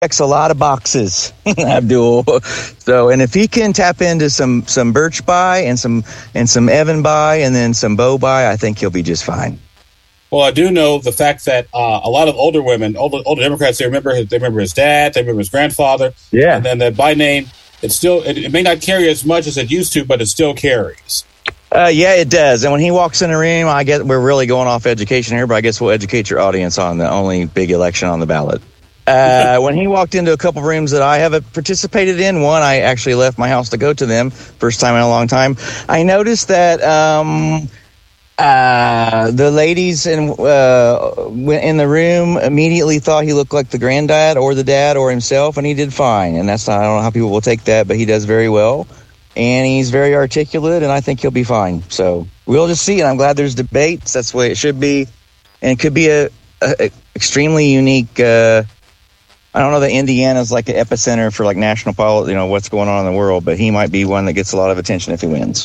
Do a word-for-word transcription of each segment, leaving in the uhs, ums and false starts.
checks a lot of boxes, Abdul. So, and if he can tap into some some Birch buy and some and some Evan buy and then some Bo buy, I think he'll be just fine. Well, I do know the fact that uh, a lot of older women, older, older Democrats, they remember his, they remember his dad, they remember his grandfather, yeah, and then that by name, it still it, it may not carry as much as it used to, but it still carries. Uh, yeah, it does. And when he walks in the room, I guess we're really going off education here, but I guess we'll educate your audience on the only big election on the ballot. Uh, when he walked into a couple rooms that I haven't participated in, one I actually left my house to go to them, first time in a long time. I noticed that. Um, Uh, the ladies in uh, in the room immediately thought he looked like the granddad or the dad or himself, and he did fine. And that's not, I don't know how people will take that, but he does very well. And he's very articulate, and I think he'll be fine. So we'll just see. And I'm glad there's debates. That's the way it should be. And it could be a, a, a extremely unique. Uh, I don't know that Indiana's like an epicenter for like national politics, you know, what's going on in the world, but he might be one that gets a lot of attention if he wins.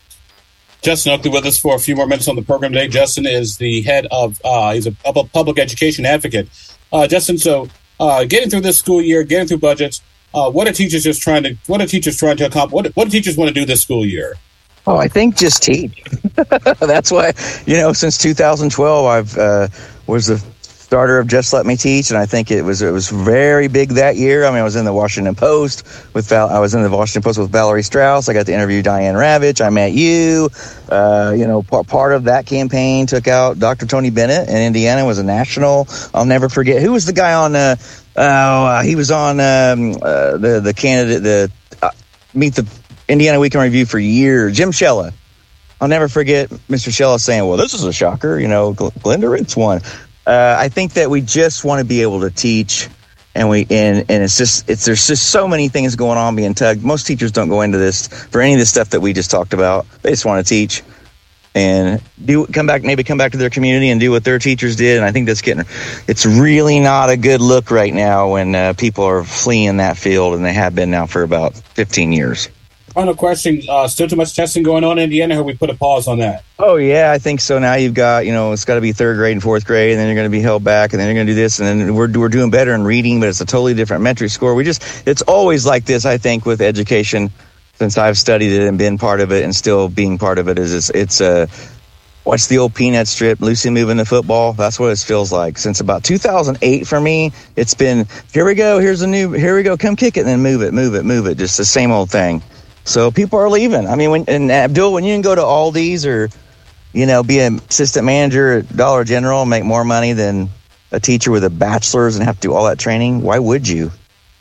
Justin Oakley with us for a few more minutes on the program today. Justin is the head of, uh, he's a public education advocate. Uh, Justin, so uh, getting through this school year, getting through budgets, uh, what are teachers just trying to, what are teachers trying to accomplish? What, what do teachers want to do this school year? Oh, I think just teach. That's why, you know, since two thousand twelve, I've uh, was the starter of Just Let Me Teach, and I think it was it was very big that year. I mean, I was in the Washington Post with Val- I was in the Washington Post with Valerie Strauss. I got to interview Diane Ravitch. I met you. Uh, you know, p- part of that campaign took out Doctor Tony Bennett in Indiana. Was a national. I'll never forget. Who was the guy on? Uh, oh, uh, he was on um, uh, the the candidate the uh, Meet the Indiana Week in Review for years. Jim Shella. I'll never forget Mister Shella saying, "Well, this is a shocker." You know, Gl- Glenda Ritz won. Uh, I think that we just want to be able to teach, and we and, and it's just it's there's just so many things going on being tugged. Most teachers don't go into this for any of the stuff that we just talked about. They just want to teach and do come back, maybe come back to their community and do what their teachers did. And I think that's getting it's really not a good look right now when uh, people are fleeing that field, and they have been now for about fifteen years. Final question. Uh, still too much testing going on in Indiana, or we put a pause on that? Oh, yeah, I think so. Now you've got, you know, it's got to be third grade and fourth grade, and then you're going to be held back, and then you're going to do this, and then we're we're doing better in reading, but it's a totally different metric score. We just, it's always like this, I think, with education, since I've studied it and been part of it and still being part of it, is it's, it's a, what's the old peanut strip, Lucy moving the football? That's what it feels like. Since about two thousand eight for me, it's been, here we go, here's a new, here we go, come kick it, and then move it, move it, move it, just the same old thing. So people are leaving. I mean, when and Abdul, when you can go to Aldi's or, you know, be an assistant manager at Dollar General and make more money than a teacher with a bachelor's and have to do all that training, why would you?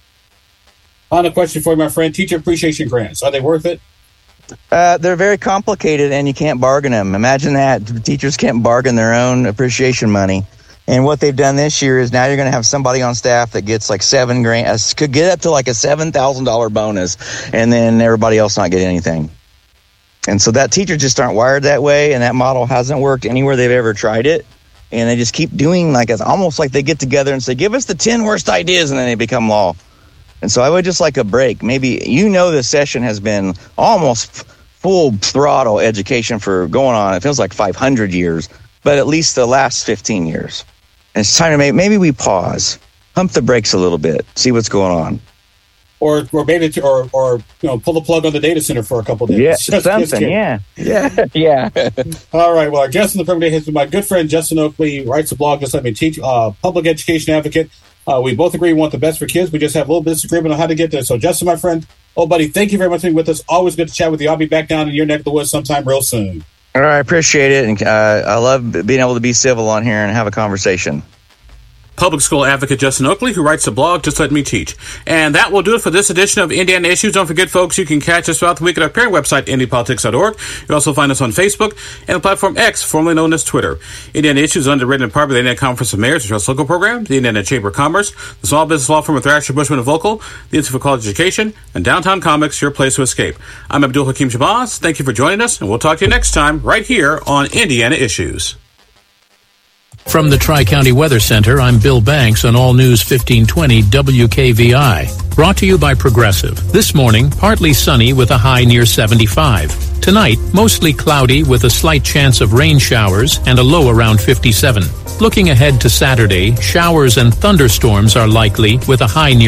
Final question for you, my friend. Teacher appreciation grants, are they worth it? Uh, they're very complicated, and you can't bargain them. Imagine that. Teachers can't bargain their own appreciation money. And what they've done this year is now you're going to have somebody on staff that gets like seven grand, uh, could get up to like a seven thousand dollars bonus, and then everybody else not get anything. And so that teachers just aren't wired that way, and that model hasn't worked anywhere they've ever tried it. And they just keep doing like it's almost like they get together and say, give us the ten worst ideas, and then they become law. And so I would just like a break. Maybe, you know, this session has been almost full throttle education for going on, it feels like five hundred years, but at least the last fifteen years. And it's time to maybe, maybe we pause, pump the brakes a little bit, see what's going on. Or or maybe to, or or you know, pull the plug on the data center for a couple of days. Yeah, just, something. Just yeah, yeah, yeah. All right. Well, our guest in the program today has been my good friend Justin Oakley. Writes a blog, Just Let Me Teach. Uh, public education advocate. Uh, we both agree we want the best for kids. We just have a little bit of disagreement on how to get there. So, Justin, my friend, oh buddy, thank you very much for being with us. Always good to chat with you. I'll be back down in your neck of the woods sometime real soon. All right, I appreciate it, and uh, I love being able to be civil on here and have a conversation. Public school advocate Justin Oakley, who writes the blog Just Let Me Teach. And that will do it for this edition of Indiana Issues. Don't forget, folks, you can catch us throughout the week at our parent website, indy politics dot org. You'll also find us on Facebook and the platform X, formerly known as Twitter. Indiana Issues is underwritten in part by the Indiana Conference of Mayors, the Trust Local Program, the Indiana Chamber of Commerce, the Small Business Law Firm of Thrasher, Bushman, and Volkel, the Institute for College Education, and Downtown Comics, your place to escape. I'm Abdul Hakim Shabazz. Thank you for joining us, and we'll talk to you next time right here on Indiana Issues. From the Tri-County Weather Center, I'm Bill Banks on All News fifteen twenty W K V I. Brought to you by Progressive. This morning, partly sunny with a high near seventy-five. Tonight, mostly cloudy with a slight chance of rain showers and a low around fifty-seven. Looking ahead to Saturday, showers and thunderstorms are likely with a high near